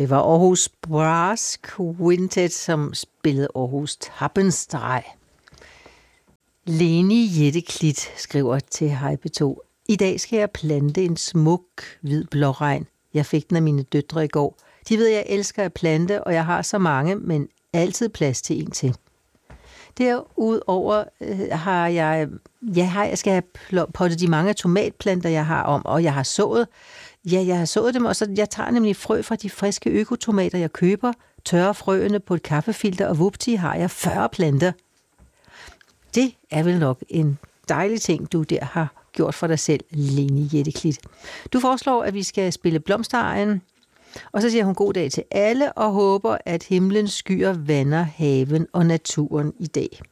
Det var Aarhus Brass Quintet, som spillede Aarhus Tappenstreg. Leni Jette Klit skriver til Hype2. I dag skal jeg plante en smuk hvid blåregn. Jeg fik den af mine døtre i går. De ved, jeg elsker at plante, og jeg har så mange, men altid plads til en til. Derudover skal jeg pottet de mange tomatplanter, jeg har om, og jeg har sået. Ja, jeg har sået dem, og så jeg tager nemlig frø fra de friske økotomater, jeg køber, tørrer frøene på et kaffefilter, og vupti har jeg 40 planter. Det er vel nok en dejlig ting, du der har gjort for dig selv, Leni Jette Klit. Du foreslår, at vi skal spille Blomsterejen, og så siger hun god dag til alle, og håber, at himlens skyer vander haven og naturen i dag.